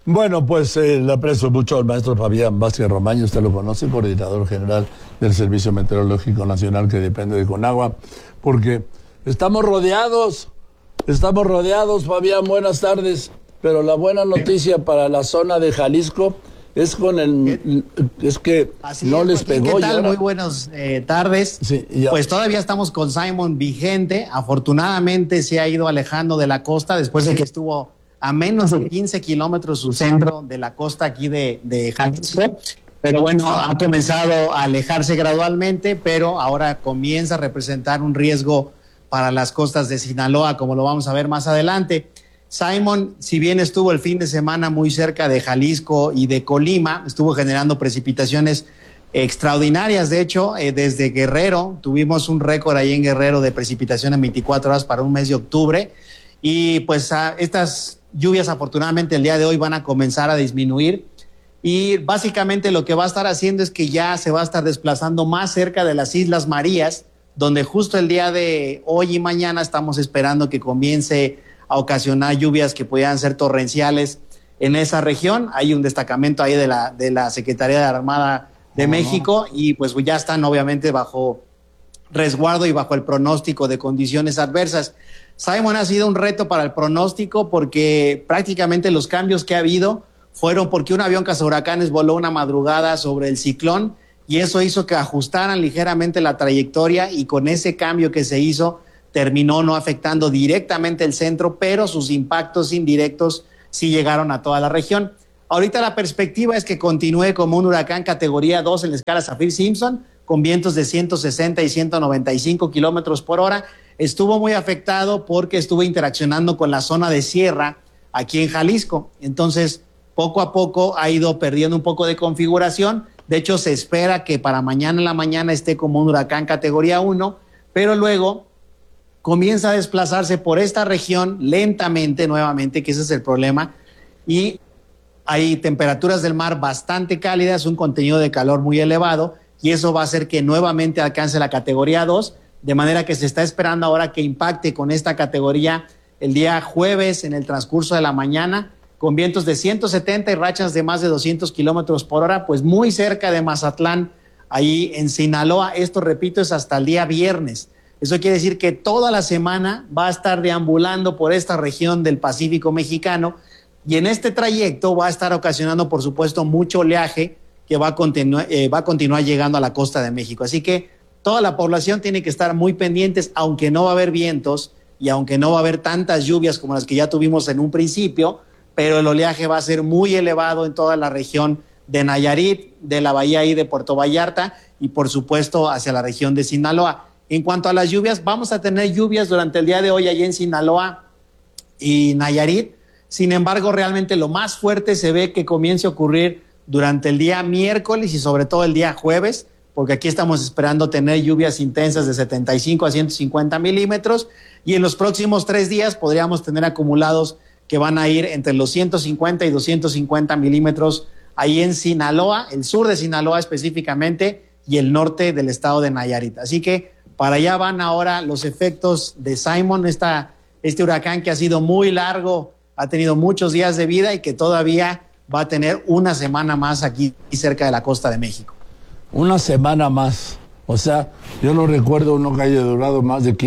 Bueno, pues le aprecio mucho al maestro Fabián Vázquez Romaño, usted lo conoce, coordinador general del Servicio Meteorológico Nacional que depende de Conagua, porque estamos rodeados, Fabián, buenas tardes, pero la buena noticia para la zona de Jalisco es es que Así no es, les Joaquín, pegó. ¿qué tal? Muy buenas tardes. Sí, pues todavía estamos con Simon vigente. Afortunadamente se ha ido alejando de la costa después de que estuvo a menos de 15 kilómetros su centro de la costa aquí de Jalisco. Pero bueno, ha comenzado a alejarse gradualmente, pero ahora comienza a representar un riesgo para las costas de Sinaloa, como lo vamos a ver más adelante. Simon, si bien estuvo el fin de semana muy cerca de Jalisco y de Colima, estuvo generando precipitaciones extraordinarias. De hecho, desde Guerrero, tuvimos un récord ahí en Guerrero de precipitación en 24 horas para un mes de octubre. Y pues estas lluvias afortunadamente el día de hoy van a comenzar a disminuir. Y básicamente lo que va a estar haciendo es que ya se va a estar desplazando más cerca de las Islas Marías, donde justo el día de hoy y mañana estamos esperando que comience a ocasionar lluvias que pudieran ser torrenciales en esa región. Hay un destacamento ahí de la Secretaría de Armada de México y pues ya están obviamente bajo resguardo y bajo el pronóstico de condiciones adversas. Simon ha sido un reto para el pronóstico porque prácticamente los cambios que ha habido fueron porque un avión cazahuracanes voló una madrugada sobre el ciclón y eso hizo que ajustaran ligeramente la trayectoria y con ese cambio que se hizo terminó no afectando directamente el centro, pero sus impactos indirectos sí llegaron a toda la región. Ahorita la perspectiva es que continúe como un huracán categoría 2 en la escala Saffir-Simpson, con vientos de 160 y 195 kilómetros por hora. Estuvo muy afectado porque estuvo interaccionando con la zona de sierra aquí en Jalisco. Entonces, poco a poco ha ido perdiendo un poco de configuración. De hecho, se espera que para mañana en la mañana esté como un huracán categoría 1, pero luego comienza a desplazarse por esta región lentamente, nuevamente, que ese es el problema, y hay temperaturas del mar bastante cálidas, un contenido de calor muy elevado, y eso va a hacer que nuevamente alcance la categoría 2, de manera que se está esperando ahora que impacte con esta categoría el día jueves en el transcurso de la mañana, con vientos de 170 y rachas de más de 200 kilómetros por hora, pues muy cerca de Mazatlán, ahí en Sinaloa. Esto, repito, es hasta el día viernes. Eso quiere decir que toda la semana va a estar deambulando por esta región del Pacífico mexicano y en este trayecto va a estar ocasionando, por supuesto, mucho oleaje que va a continuar llegando a la costa de México. Así que toda la población tiene que estar muy pendientes, aunque no va a haber vientos y aunque no va a haber tantas lluvias como las que ya tuvimos en un principio, pero el oleaje va a ser muy elevado en toda la región de Nayarit, de la bahía ahí de Puerto Vallarta y, por supuesto, hacia la región de Sinaloa. En cuanto a las lluvias, vamos a tener lluvias durante el día de hoy allí en Sinaloa y Nayarit. Sin embargo, realmente lo más fuerte se ve que comience a ocurrir durante el día miércoles y sobre todo el día jueves, porque aquí estamos esperando tener lluvias intensas de 75 a 150 milímetros y en los próximos 3 días podríamos tener acumulados que van a ir entre los 150 y 250 milímetros ahí en Sinaloa, el sur de Sinaloa específicamente y el norte del estado de Nayarit. Así que para allá van ahora los efectos de Simon, este huracán que ha sido muy largo, ha tenido muchos días de vida y que todavía va a tener una semana más aquí cerca de la costa de México. Una semana más. O sea, yo no recuerdo uno que haya durado más de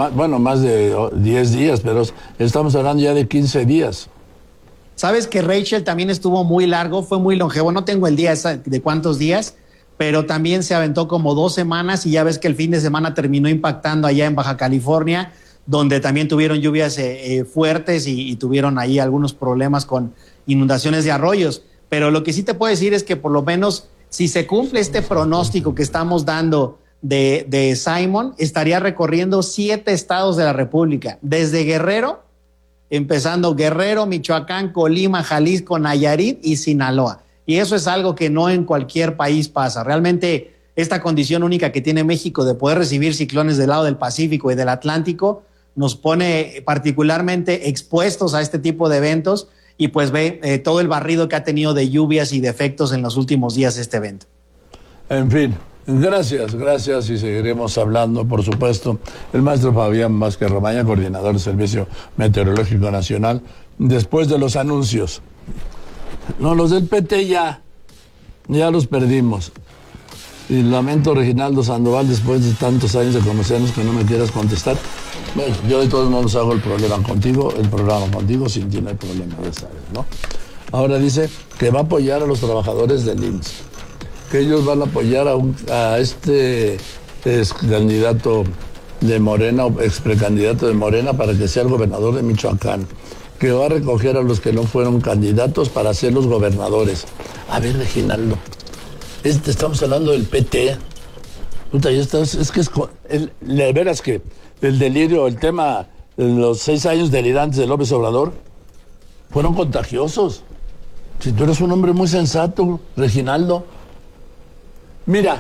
10 días, pero estamos hablando ya de 15 días. Sabes que Rachel también estuvo muy largo, fue muy longevo, no tengo el día de cuántos días, pero también se aventó como 2 semanas y ya ves que el fin de semana terminó impactando allá en Baja California, donde también tuvieron lluvias fuertes y tuvieron ahí algunos problemas con inundaciones de arroyos. Pero lo que sí te puedo decir es que por lo menos si se cumple este pronóstico que estamos dando de Simon, estaría recorriendo 7 estados de la República, desde Guerrero, empezando Guerrero, Michoacán, Colima, Jalisco, Nayarit y Sinaloa. Y eso es algo que no en cualquier país pasa. Realmente esta condición única que tiene México de poder recibir ciclones del lado del Pacífico y del Atlántico nos pone particularmente expuestos a este tipo de eventos y pues ve todo el barrido que ha tenido de lluvias y de efectos en los últimos días este evento. En fin, gracias y seguiremos hablando, por supuesto. El maestro Fabián Vázquez Romaño, coordinador del Servicio Meteorológico Nacional, después de los anuncios. No, los del PT ya los perdimos. Y lamento, Reginaldo Sandoval, después de tantos años de conocernos, que no me quieras contestar. Bueno, yo de todos modos hago el programa contigo, sin ti no hay problema, ya sabes, ¿no? Ahora dice que va a apoyar a los trabajadores del IMSS, que ellos van a apoyar a este candidato de Morena, o ex precandidato de Morena, para que sea el gobernador de Michoacán, que va a recoger a los que no fueron candidatos para ser los gobernadores. A ver, Reginaldo, estamos hablando del PT. Puta, de veras que el delirio, el tema de los 6 años delirantes de López Obrador fueron contagiosos. Si tú eres un hombre muy sensato, Reginaldo. Mira,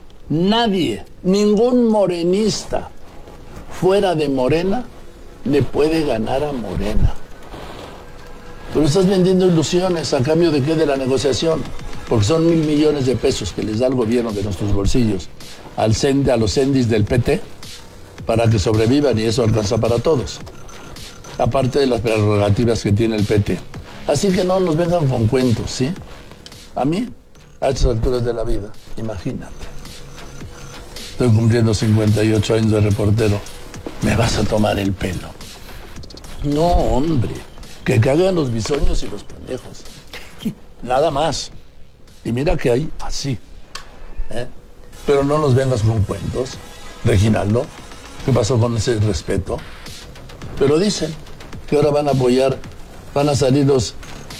ningún morenista fuera de Morena le puede ganar a Morena. Pero estás vendiendo ilusiones, ¿a cambio de qué? De la negociación. Porque son 1,000 millones de pesos que les da el gobierno de nuestros bolsillos a los sendis del PT para que sobrevivan, y eso alcanza para todos. Aparte de las prerrogativas que tiene el PT. Así que no nos vengan con cuentos, ¿sí? A mí, a estas alturas de la vida, imagínate. Estoy cumpliendo 58 años de reportero. ¿Me vas a tomar el pelo? No, hombre. Que cagan los bisoños y los pendejos. Nada más. Y mira que hay así. Pero no nos vengas con cuentos, Reginaldo. ¿Qué pasó con ese respeto? Pero dicen que ahora van a salir los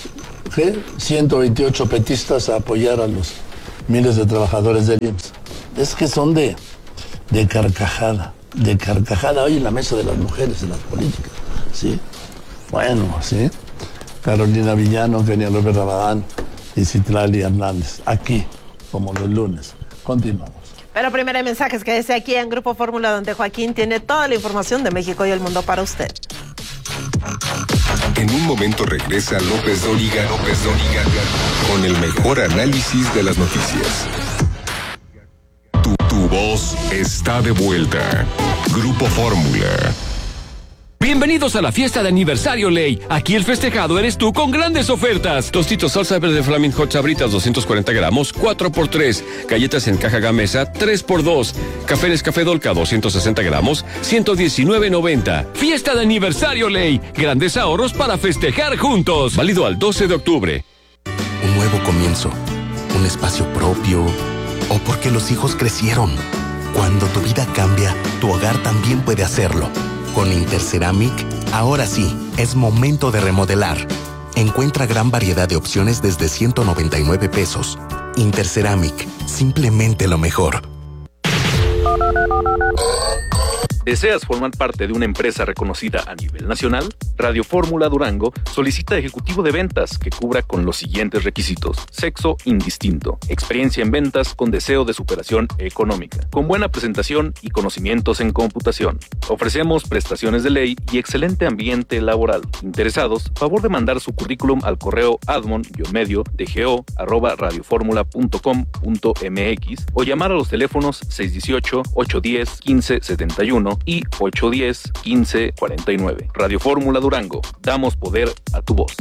128 petistas a apoyar a los miles de trabajadores del IMSS. Es que son de carcajada. Hoy en la mesa de las mujeres, de las políticas. ¿Sí? Bueno, sí. Carolina Villano, Kenia López Rabadán y Citlali Hernández. Aquí, como los lunes. Continuamos. Pero primero hay mensajes que desde aquí en Grupo Fórmula, donde Joaquín tiene toda la información de México y el mundo para usted. En un momento regresa López Dóriga con el mejor análisis de las noticias. Tu voz está de vuelta. Grupo Fórmula. Bienvenidos a la fiesta de aniversario Ley. Aquí el festejado eres tú con grandes ofertas. Tostitos salsa verde Flaming Hot Sabritas 240 gramos, 4x3. Galletas en caja Gamesa, 3x2. Café Nescafé Dolca 260 gramos, 119.90. Fiesta de aniversario Ley. Grandes ahorros para festejar juntos. Válido al 12 de octubre. Un nuevo comienzo, un espacio propio, o porque los hijos crecieron. Cuando tu vida cambia, tu hogar también puede hacerlo. Con Interceramic, ahora sí, es momento de remodelar. Encuentra gran variedad de opciones desde 199 pesos. Interceramic, simplemente lo mejor. ¿Deseas formar parte de una empresa reconocida a nivel nacional? Radio Fórmula Durango solicita ejecutivo de ventas que cubra con los siguientes requisitos: sexo indistinto, experiencia en ventas con deseo de superación económica, con buena presentación y conocimientos en computación. Ofrecemos prestaciones de ley y excelente ambiente laboral. Interesados, favor de mandar su currículum al correo admon-dgo@radioformula.com.mx o llamar a los teléfonos 618-810-1571 y 810-1549. Radio Fórmula Durango, damos poder a tu voz.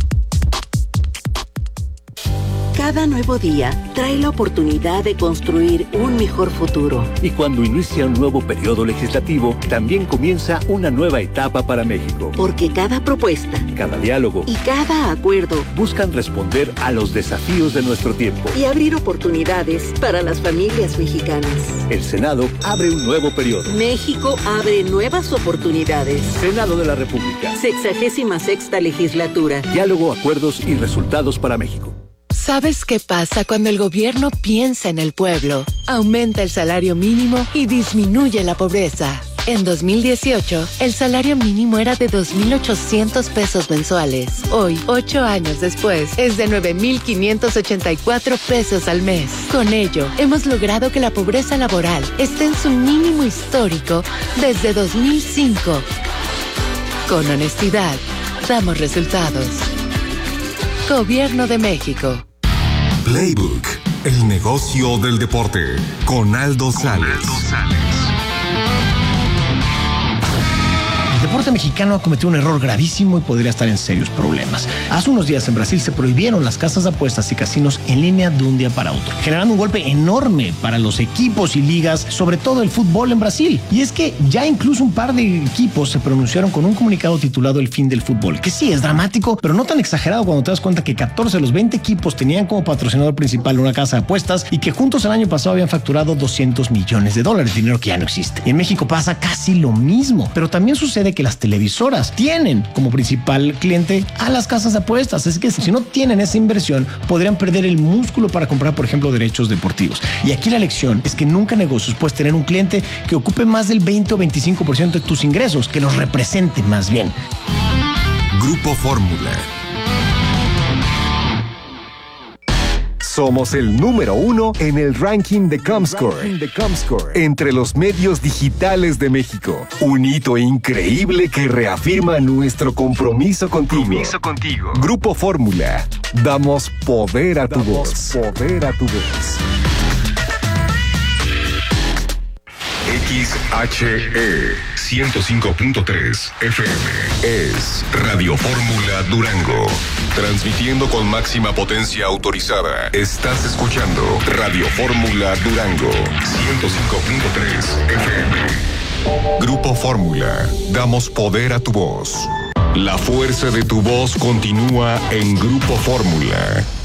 Cada nuevo día trae la oportunidad de construir un mejor futuro. Y cuando inicia un nuevo periodo legislativo, también comienza una nueva etapa para México. Porque cada propuesta, cada diálogo y cada acuerdo buscan responder a los desafíos de nuestro tiempo y abrir oportunidades para las familias mexicanas. El Senado abre un nuevo periodo. México abre nuevas oportunidades. Senado de la República. 66ª legislatura. Diálogo, acuerdos y resultados para México. ¿Sabes qué pasa cuando el gobierno piensa en el pueblo? Aumenta el salario mínimo y disminuye la pobreza. En 2018, el salario mínimo era de 2,800 pesos mensuales. Hoy, 8 años después, es de 9,584 pesos al mes. Con ello, hemos logrado que la pobreza laboral esté en su mínimo histórico desde 2005. Con honestidad, damos resultados. Gobierno de México. Playbook, el negocio del deporte, con Aldo Sales. deporte mexicano ha cometido un error gravísimo y podría estar en serios problemas. Hace unos días en Brasil se prohibieron las casas de apuestas y casinos en línea de un día para otro, generando un golpe enorme para los equipos y ligas, sobre todo el fútbol en Brasil. Y es que ya incluso un par de equipos se pronunciaron con un comunicado titulado El fin del fútbol, que sí es dramático, pero no tan exagerado cuando te das cuenta que 14 de los 20 equipos tenían como patrocinador principal una casa de apuestas y que juntos el año pasado habían facturado $200 millones, dinero que ya no existe. Y en México pasa casi lo mismo, pero también sucede que las televisoras tienen como principal cliente a las casas de apuestas. Es que si no tienen esa inversión, podrían perder el músculo para comprar, por ejemplo, derechos deportivos. Y aquí la lección es que nunca en negocios puedes tener un cliente que ocupe más del 20 o 25% de tus ingresos, que los represente más bien. Grupo Fórmula. Somos el número 1 en el ranking de Comscore, entre los medios digitales de México. Un hito increíble que reafirma nuestro compromiso contigo. Grupo Fórmula. Damos poder a tu voz. XHE 105.3 FM es Radio Fórmula Durango. Transmitiendo con máxima potencia autorizada. Estás escuchando Radio Fórmula Durango 105.3 FM. Grupo Fórmula. Damos poder a tu voz. La fuerza de tu voz continúa en Grupo Fórmula.